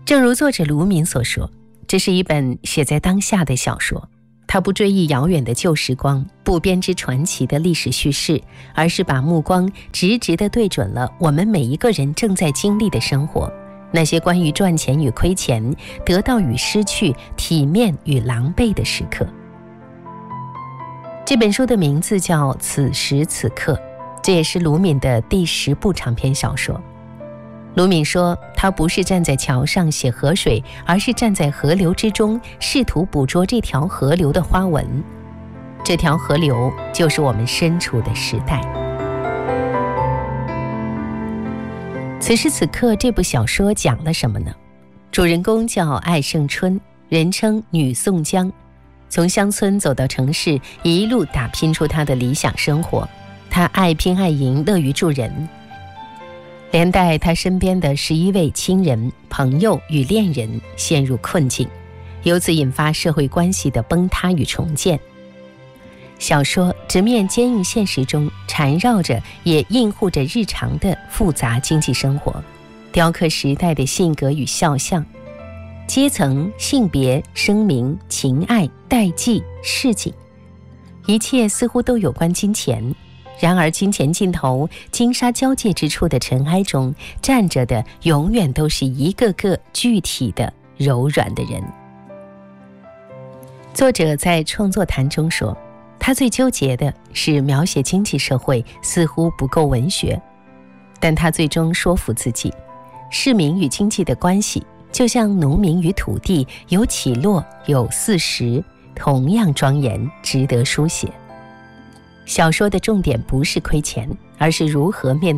正如作者卢敏所说，这是一本写在当下的小说，它不追忆遥远的旧时光，不编织传奇的历史叙事，而是把目光直直地对准了我们每一个人正在经历的生活，那些关于赚钱与亏钱、得到与失去、体面与狼狈的时刻。这本书的名字叫《此时此刻》，这也是卢敏的第10部长篇小说。卢敏说，他不是站在桥上写河水，而是站在河流之中，试图捕捉这条河流的花纹。这条河流就是我们身处的时代。此时此刻这部小说讲了什么呢？主人公叫艾胜春，人称女宋江，从乡村走到城市，一路打拼出她的理想生活。她爱拼爱赢，乐于助人，连带他身边的11位亲人、朋友与恋人陷入困境，由此引发社会关系的崩塌与重建。小说直面坚硬现实中缠绕着也映护着日常的复杂经济生活，雕刻时代的性格与肖像，阶层、性别、声名、情爱、代际、市井，一切似乎都有关金钱。然而金钱尽头、金沙交界之处的尘埃中，站着的永远都是一个个具体的柔软的人。作者在创作谈中说，他最纠结的是描写经济社会似乎不够文学，但他最终说服自己，市民与经济的关系就像农民与土地，有起落，有四时，同样庄严，值得书写。小说的重点不是亏钱，而是如何面